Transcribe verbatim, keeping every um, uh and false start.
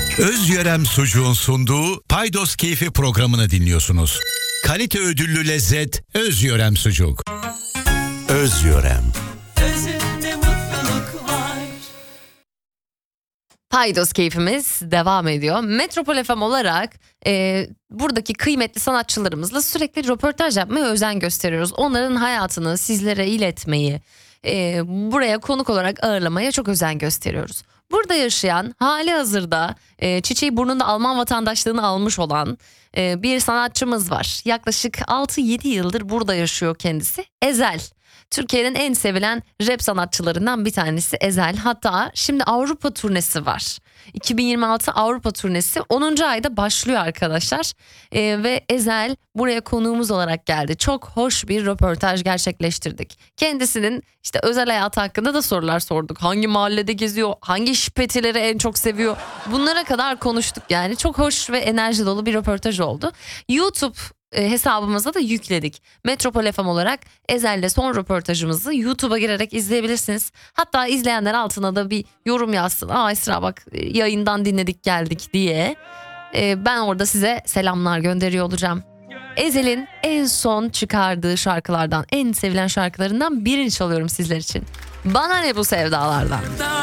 Özyörem Sucuğun sunduğu Paydos Keyfi programını dinliyorsunuz. Kalite ödüllü lezzet Özyörem Sucuk. Özyörem. Özünde mutluluk var. Paydos keyfimiz devam ediyor. Metropol F M olarak e, buradaki kıymetli sanatçılarımızla sürekli röportaj yapmaya özen gösteriyoruz. Onların hayatını sizlere iletmeyi, e, buraya konuk olarak ağırlamaya çok özen gösteriyoruz. Burada yaşayan, hali hazırda e, çiçeği burnunda Alman vatandaşlığını almış olan e, bir sanatçımız var. Yaklaşık altı yedi yıldır burada yaşıyor kendisi. Ezel. Türkiye'nin en sevilen rap sanatçılarından bir tanesi Ezel. Hatta şimdi Avrupa turnesi var. iki bin yirmi altı Avrupa turnesi onuncu ayda başlıyor arkadaşlar. Ee, ve Ezel buraya konuğumuz olarak geldi. Çok hoş bir röportaj gerçekleştirdik. Kendisinin işte özel hayatı hakkında da sorular sorduk. Hangi mahallede geziyor? Hangi şipetileri en çok seviyor? Bunlara kadar konuştuk yani. Çok hoş ve enerji dolu bir röportaj oldu. YouTube hesabımıza da yükledik. Metropol F M olarak Ezel'le son röportajımızı YouTube'a girerek izleyebilirsiniz. Hatta izleyenler altına da bir yorum yazsın. Aa Esra bak yayından dinledik geldik diye. Ee, ben orada size selamlar gönderiyor olacağım. Ezel'in en son çıkardığı şarkılardan, en sevilen şarkılarından birini çalıyorum sizler için. Bana ne bu sevdalardan.